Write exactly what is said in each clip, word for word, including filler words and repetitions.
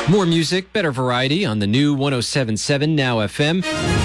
More music, better variety on the new one oh seven point seven Now F M.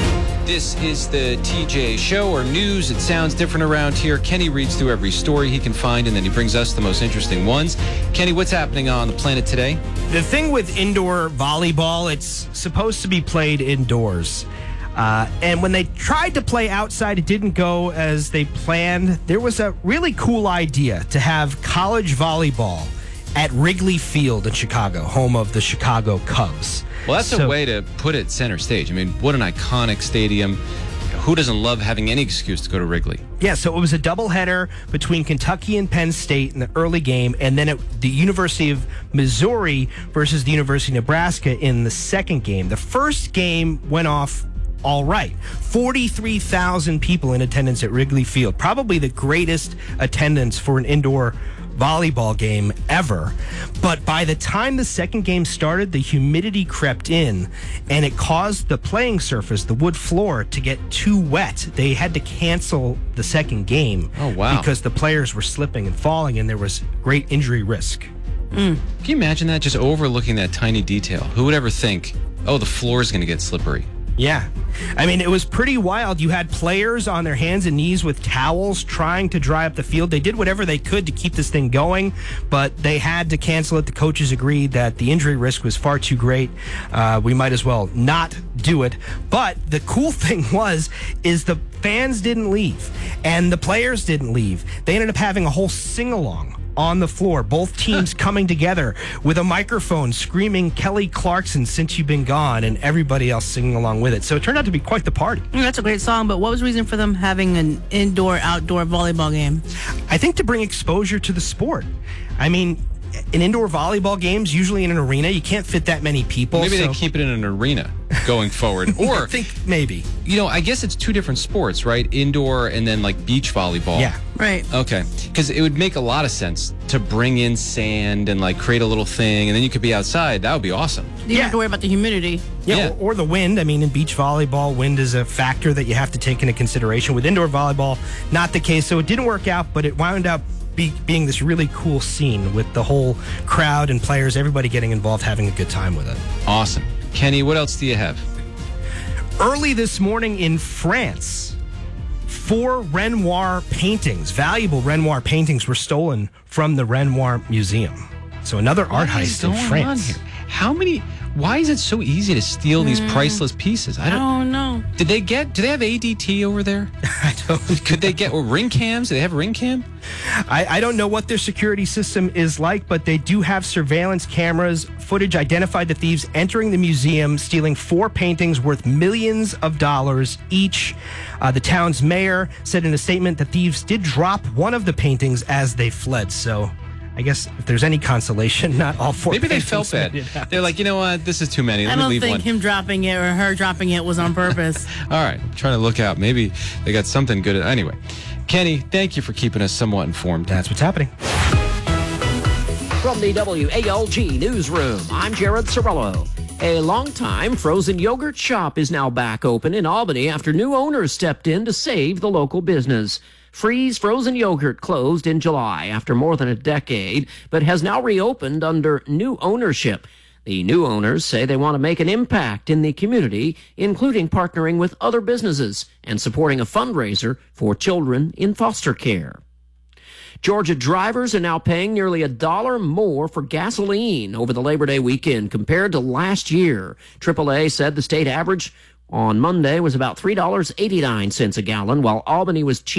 This is the T J Show, or news. It sounds different around here. Kenny reads through every story he can find, and then he brings us the most interesting ones. Kenny, what's happening on the planet today? The thing with indoor volleyball, it's supposed to be played indoors. Uh, and when they tried to play outside, it didn't go as they planned. There was a really cool idea to have college volleyball at Wrigley Field in Chicago, home of the Chicago Cubs. Well, that's so, a way to put it center stage. I mean, what an iconic stadium. Who doesn't love having any excuse to go to Wrigley? Yeah, so it was a doubleheader between Kentucky and Penn State in the early game, and then it, the University of Missouri versus the University of Nebraska in the second game. The first game went off all right. forty-three thousand people in attendance at Wrigley Field. Probably the greatest attendance for an indoor volleyball game ever. But by the time the second game started, the humidity crept in and it caused the playing surface, the wood floor, to get too wet. They had to cancel the second game. Oh, wow. Because the players were slipping and falling and there was great injury risk. Mm. Can you imagine that? Just overlooking that tiny detail. Who would ever think, oh, the floor is going to get slippery? Yeah. I mean, it was pretty wild. You had players on their hands and knees with towels trying to dry up the field. They did whatever they could to keep this thing going, but they had to cancel it. The coaches agreed that the injury risk was far too great. Uh, we might as well not do it. But the cool thing was, is the fans didn't leave and the players didn't leave. They ended up having a whole sing-along on the floor, both teams coming together with a microphone screaming Kelly Clarkson, Since You've Been Gone, and everybody else singing along with it. So it turned out to be quite the party. That's a great song, but what was the reason for them having an indoor-outdoor volleyball game? I think to bring exposure to the sport. I mean, in indoor volleyball games, usually in an arena, you can't fit that many people. Maybe so. they keep it in an arena going forward. Or I think maybe. You know, I guess it's two different sports, right? Indoor and then like beach volleyball. Yeah. Right. Okay. Because it would make a lot of sense to bring in sand and like create a little thing, and then you could be outside. That would be awesome. You don't yeah. have to worry about the humidity. Yeah, yeah. Or, or the wind. I mean, in beach volleyball, wind is a factor that you have to take into consideration. With indoor volleyball, not the case. So it didn't work out, but it wound up Be, being this really cool scene with the whole crowd and players, everybody getting involved, having a good time with it. Awesome. Kenny, what else do you have? Early this morning in France, four Renoir paintings, valuable Renoir paintings, were stolen from the Renoir Museum. So another art heist in France. How many... Why is it so easy to steal these priceless pieces? I don't Oh, no. Did they get... Do they have A D T over there? I don't... Could they get... Or ring cams? Do they have a ring cam? I, I don't know what their security system is like, but they do have surveillance cameras. Footage identified the thieves entering the museum, stealing four paintings worth millions of dollars each. Uh, the town's mayor said in a statement that thieves did drop one of the paintings as they fled. So I guess if there's any consolation, not all four Maybe they paintings felt bad. They're like, you know what? This is too many. Let I me don't leave think one. him dropping it or her dropping it was on purpose. All right. I'm trying to look out. Maybe they got something good. At, anyway, Kenny, thank you for keeping us somewhat informed. That's what's happening. From the W A L G Newsroom, I'm Jared Sorello. A longtime frozen yogurt shop is now back open in Albany after new owners stepped in to save the local business. Freeze Frozen Yogurt closed in July after more than a decade, but has now reopened under new ownership. The new owners say they want to make an impact in the community, including partnering with other businesses and supporting a fundraiser for children in foster care. Georgia drivers are now paying nearly a dollar more for gasoline over the Labor Day weekend compared to last year. triple A said the state average on Monday was about three dollars and eighty-nine cents a gallon, while Albany was cheap.